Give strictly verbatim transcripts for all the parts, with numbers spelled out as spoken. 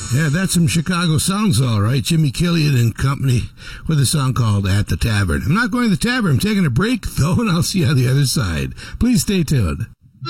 Yeah, that's some Chicago songs, all right. Jimmy Killian and company with a song called At the Tavern. I'm not going to the tavern. I'm taking a break, though, and I'll see you on the other side. Please stay tuned.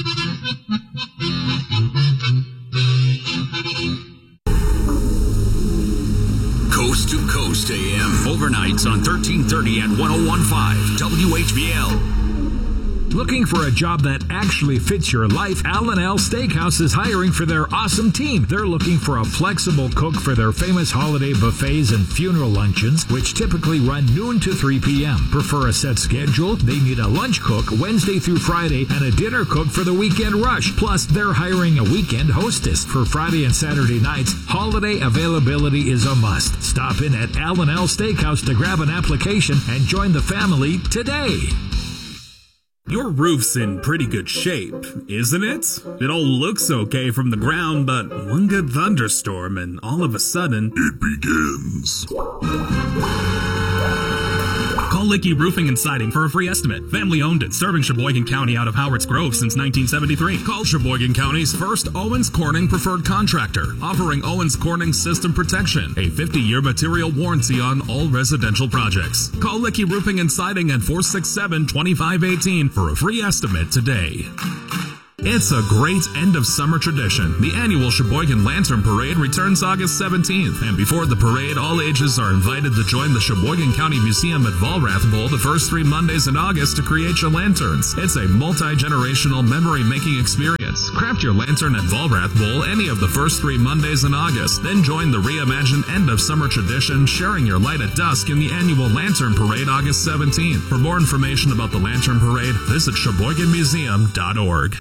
Coast to Coast A M. Overnights on thirteen thirty and one oh one point five W H B L. Looking for a job that actually fits your life? Alan L. Steakhouse is hiring for their awesome team. They're looking for a flexible cook for their famous holiday buffets and funeral luncheons, which typically run noon to three p.m. Prefer a set schedule? They need a lunch cook Wednesday through Friday and a dinner cook for the weekend rush. Plus, they're hiring a weekend hostess for Friday and Saturday nights. Holiday availability is a must. Stop in at Alan L. Steakhouse to grab an application and join the family today. Your roof's in pretty good shape, isn't it? It all looks okay from the ground, but one good thunderstorm and all of a sudden, it begins. Call Licky Roofing and Siding for a free estimate. Family owned and serving Sheboygan County out of Howard's Grove since nineteen seventy-three. Call Sheboygan County's first Owens Corning preferred contractor, offering Owens Corning system protection, a fifty-year material warranty on all residential projects. Call Licky Roofing and Siding at four six seven, two five one eight for a free estimate today. It's a great end-of-summer tradition. The annual Sheboygan Lantern Parade returns August seventeenth, and before the parade, all ages are invited to join the Sheboygan County Museum at Vollrath Bowl the first three Mondays in August to create your lanterns. It's a multi-generational memory-making experience. Craft your lantern at Vollrath Bowl any of the first three Mondays in August, then join the reimagined end-of-summer tradition, sharing your light at dusk in the annual Lantern Parade August seventeenth. For more information about the Lantern Parade, visit Sheboygan Museum dot org.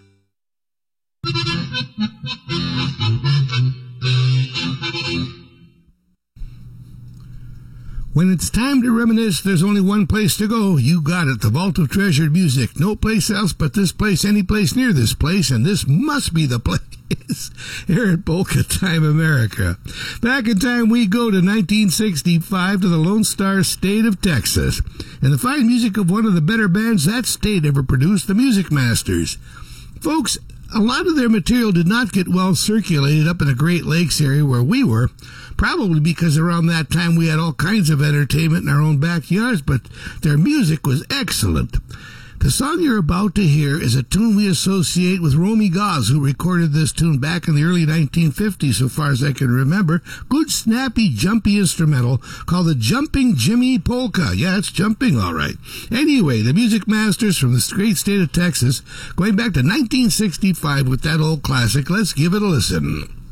When it's time to reminisce, there's only one place to go. You got it, the Vault of Treasured Music. No place else but this place, any place near this place, and this must be the place here at Polka Time America. Back in time, we go to nineteen sixty-five to the Lone Star State of Texas, and the fine music of one of the better bands that state ever produced, the Music Masters. Folks, a lot of their material did not get well circulated up in the Great Lakes area where we were, probably because around that time we had all kinds of entertainment in our own backyards, but their music was excellent. The song you're about to hear is a tune we associate with Romy Gauze, who recorded this tune back in the early nineteen fifties, so far as I can remember. Good, snappy, jumpy instrumental called the Jumping Jimmy Polka. Yeah, it's jumping, all right. Anyway, the Music Masters from the great state of Texas, going back to nineteen sixty-five with that old classic. Let's give it a listen.